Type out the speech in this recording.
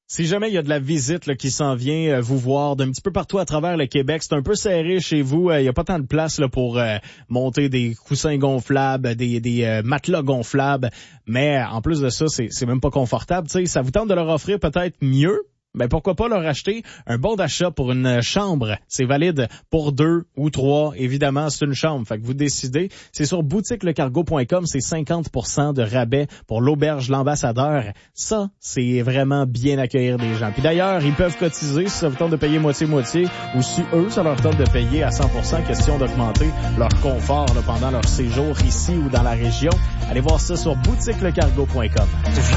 Si jamais il y a de la visite là, qui s'en vient vous voir d'un petit peu partout à travers le Québec, c'est un peu serré chez vous, il y a pas tant de place là, pour monter des coussins gonflables, des matelas gonflables, mais en plus de ça, c'est même pas confortable. Tu sais, ça vous tente de leur offrir peut-être mieux? Ben pourquoi pas leur acheter un bon d'achat pour une chambre. C'est valide pour 2 ou 3. Évidemment, c'est une chambre. Fait que vous décidez. C'est sur boutiquelecargo.com. C'est 50% de rabais pour l'auberge L'Ambassadeur. Ça, c'est vraiment bien accueillir des gens. Puis d'ailleurs, ils peuvent cotiser si ça vous tente de payer moitié-moitié ou si eux, ça leur tente de payer à 100%. Question d'augmenter leur confort là, pendant leur séjour ici ou dans la région. Allez voir ça sur boutiquelecargo.com.